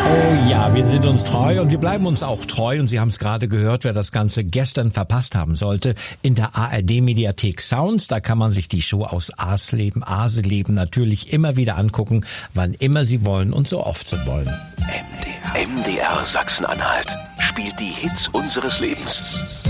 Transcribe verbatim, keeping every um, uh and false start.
Oh ja, wir sind uns treu und wir bleiben uns auch treu. Und Sie haben es gerade gehört, wer das Ganze gestern verpasst haben sollte. In der A R D-Mediathek Sounds, da kann man sich die Show aus Aasleben, Aseleben natürlich immer wieder angucken, wann immer Sie wollen und so oft Sie wollen. M D R. M D R Sachsen-Anhalt spielt die Hits unseres Lebens.